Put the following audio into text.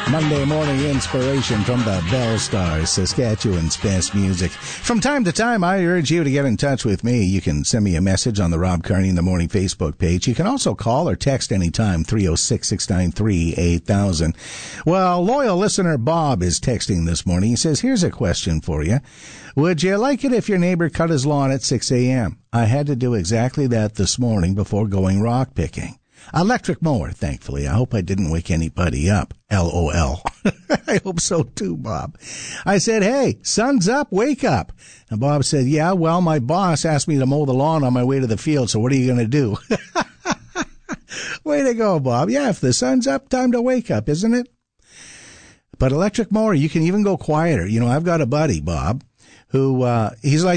Monday morning inspiration from the Bell Stars, Saskatchewan's best music. From time to time, I urge you to get in touch with me. You can send me a message on the Rob Carney in the Morning Facebook page. You can also call or text anytime, 306-693-8000. Well, loyal listener Bob is texting this morning. He says, here's a question for you. Would you like it if your neighbor cut his lawn at 6 a.m.? I had to do exactly that this morning before going rock picking. Electric mower, thankfully. I hope I didn't wake anybody up. LOL. I hope so too, Bob. I said, hey, sun's up, wake up. And Bob said, yeah, well, my boss asked me to mow the lawn on my way to the field, so what are you going to do? Way to go, Bob. Yeah, if the sun's up, time to wake up, isn't it? But electric mower, you can even go quieter. You know, I've got a buddy, Bob, who, he's like,